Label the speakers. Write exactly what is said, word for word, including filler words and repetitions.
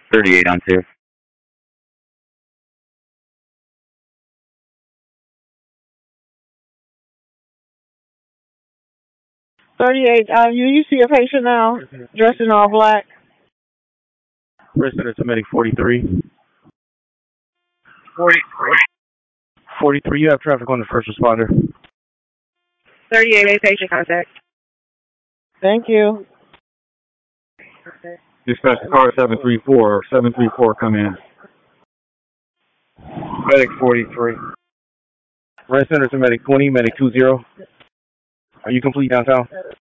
Speaker 1: thirty-eight on two.
Speaker 2: thirty-eight, um, you, you see a patient now, dressed in all black.
Speaker 1: Resident to medic forty-three.
Speaker 3: forty,
Speaker 1: forty-three, you have traffic on the first responder.
Speaker 3: thirty-eight, a patient contact.
Speaker 2: Thank you.
Speaker 1: Dispatch car seven three four. seven three four, come in.
Speaker 3: Medic forty-three.
Speaker 1: Red Center to medic twenty, medic two zero. Are you complete downtown?